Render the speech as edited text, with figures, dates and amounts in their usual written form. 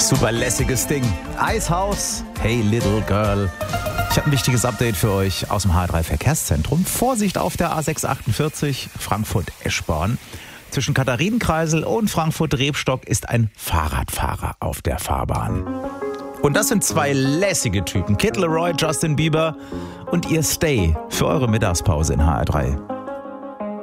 Super lässiges Ding. Eishaus, Hey Little Girl. Ich habe ein wichtiges Update für euch aus dem H3 Verkehrszentrum. Vorsicht auf der A648 Frankfurt-Eschborn. Zwischen Katharinenkreisel und Frankfurt-Rebstock ist ein Fahrradfahrer auf der Fahrbahn. Und das sind zwei lässige Typen. Kid Laroi, Justin Bieber und ihr Stay für eure Mittagspause in HR3.